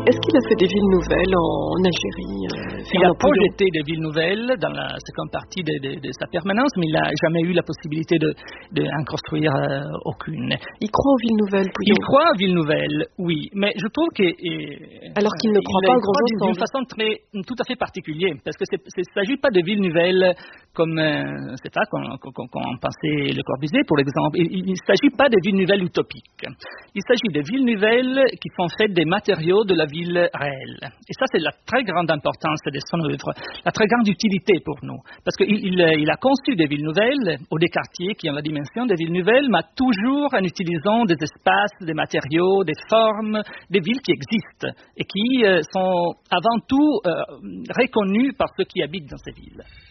Est-ce qu'il a fait des villes nouvelles en Algérie? Il a projeté des villes nouvelles dans la seconde partie de sa permanence, mais il n'a jamais eu la possibilité d'en construire aucune. Il croit aux villes nouvelles, Pouillon? Il croit aux villes nouvelles, oui, mais je trouve que... Alors qu'il ne croit pas au grand ensemble. D'une façon tout à fait particulière, parce que il ne s'agit pas de villes nouvelles comme, c'est ça, qu'on pensait Le Corbusier, pour exemple. Il ne s'agit pas de villes nouvelles utopiques. Il s'agit de villes nouvelles qui font fait des matériaux de la ville réelle. Et ça, c'est la très grande importance de son œuvre, la très grande utilité pour nous. Parce qu'il a conçu des villes nouvelles, ou des quartiers qui ont la dimension des villes nouvelles, mais toujours en utilisant des espaces, des matériaux, des formes, des villes qui existent et qui sont avant tout reconnus par ceux qui habitent dans ces villes.